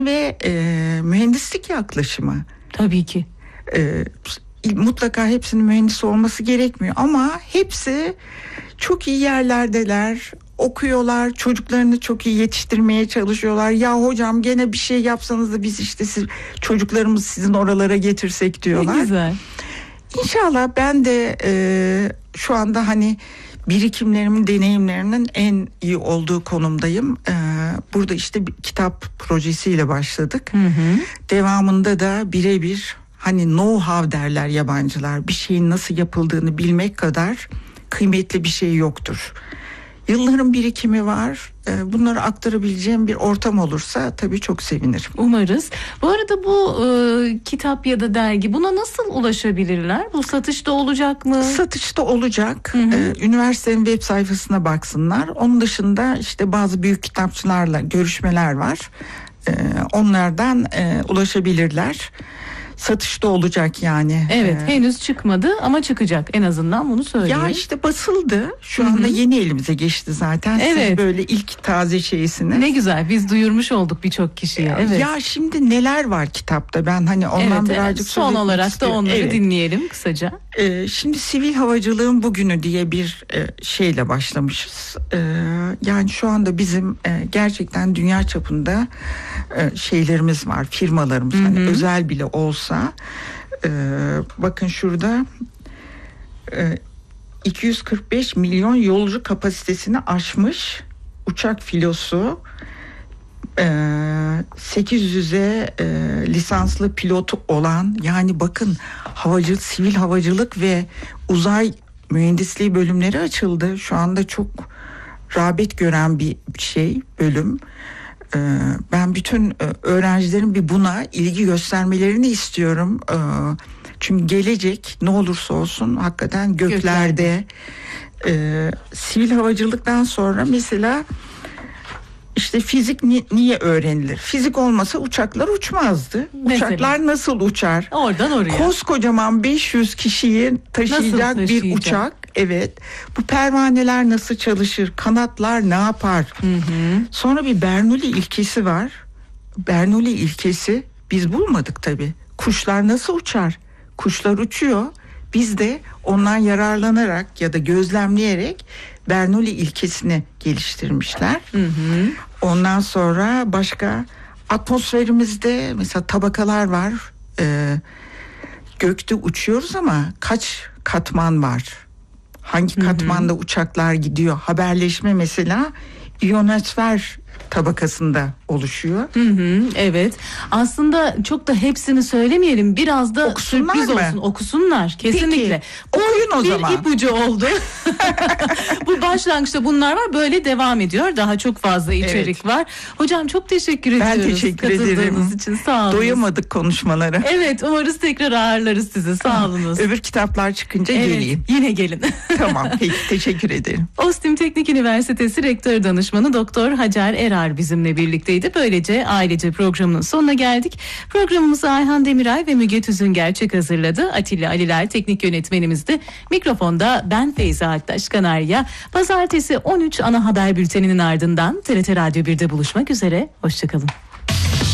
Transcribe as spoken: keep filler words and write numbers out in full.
ve e, mühendislik yaklaşımı. Tabii ki. E, mutlaka hepsinin mühendis olması gerekmiyor ama hepsi çok iyi yerlerdeler. Okuyorlar, çocuklarını çok iyi yetiştirmeye çalışıyorlar. Ya hocam gene bir şey yapsanız da biz işte siz, çocuklarımızı sizin oralara getirsek diyorlar. Ne güzel. İnşallah ben de e, şu anda hani birikimlerimin, deneyimlerinin en iyi olduğu konumdayım. E, burada işte bir kitap projesiyle başladık. Hı hı. Devamında da birebir hani know-how derler yabancılar. Bir şeyin nasıl yapıldığını bilmek kadar kıymetli bir şey yoktur. Yılların birikimi var. Bunları aktarabileceğim bir ortam olursa tabii çok sevinirim. Umarız. Bu arada bu e, kitap ya da dergi, buna nasıl ulaşabilirler? Bu satışta olacak mı? Satışta olacak. Hı hı. Ee, üniversitenin web sayfasına baksınlar. Onun dışında işte bazı büyük kitapçılarla görüşmeler var. Ee, onlardan e, ulaşabilirler. Satışta olacak yani. Evet, Ee, henüz çıkmadı ama çıkacak, en azından bunu söyleyeyim. Ya işte basıldı. Şu Hı hı. anda yeni elimize geçti zaten. Evet. Siz böyle ilk taze şeysini. Ne güzel, biz duyurmuş olduk birçok kişiye. Evet. Ya şimdi neler var kitapta, ben hani ondan evet, birazcık evet. Son olarak istiyorum. da onları Evet. dinleyelim kısaca. Ee, şimdi Sivil Havacılığın Bugünü diye bir e, şeyle başlamışız. Ee, yani şu anda bizim e, gerçekten dünya çapında e, şeylerimiz var, firmalarımız. Hı hı. Hani özel bile olsa. E, bakın şurada e, iki yüz kırk beş milyon yolcu kapasitesini aşmış uçak filosu. sekiz yüze e, lisanslı pilotu olan, yani bakın havacı, sivil havacılık ve uzay mühendisliği bölümleri açıldı. Şu anda çok rağbet gören bir şey, bölüm. E, ben bütün e, öğrencilerin bir buna ilgi göstermelerini istiyorum. E, çünkü gelecek ne olursa olsun hakikaten göklerde. E, sivil havacılıktan sonra mesela İşte fizik ni- niye öğrenilir? Fizik olmasa uçaklar uçmazdı. Mesela. Uçaklar nasıl uçar? Oradan oraya. Koskocaman beş yüz kişiyi taşıyacak Nasıl bir taşıyacak? uçak. Evet. Bu pervaneler nasıl çalışır? Kanatlar ne yapar? Hı hı. Sonra bir Bernoulli ilkesi var. Bernoulli ilkesi biz bulmadık tabii. Kuşlar nasıl uçar? Kuşlar uçuyor. Biz de ondan yararlanarak ya da gözlemleyerek Bernoulli ilkesini geliştirmişler. Hı hı. Ondan sonra başka atmosferimizde mesela tabakalar var. Ee, gökte uçuyoruz ama kaç katman var? Hangi katmanda uçaklar gidiyor? Haberleşme mesela iyonosfer tabakasında oluşuyor. Hı hı, evet. Aslında çok da hepsini söylemeyelim. Biraz da Okusunlar sürpriz mı? olsun. Okusunlar. Kesinlikle. Peki, okuyun o bir zaman. ipucu oldu. Bu başlangıçta bunlar var. Böyle devam ediyor. Daha çok fazla içerik Evet. var. Hocam çok teşekkür Ben ediyoruz. teşekkür katıldığınız ederim. için. Sağ olun. Doyamadık konuşmaları. Evet, umarız tekrar ağırlarız sizi. Sağ olunuz. Öbür kitaplar çıkınca Evet, geleyim. yine gelin. Tamam, peki, teşekkür ederim. Ostim Teknik Üniversitesi Rektör Danışmanı Doktor Hacer Erar bizimle birlikteydi. Böylece ailece programının sonuna geldik. Programımızı Ayhan Demiray ve Müge Tüzün Gerçek hazırladı. Atilla Aliler teknik yönetmenimizdi. Mikrofonda ben Feyza Aktaş Kanarya. Pazartesi on üç ana haber bülteninin ardından T R T Radyo birde buluşmak üzere. Hoşçakalın.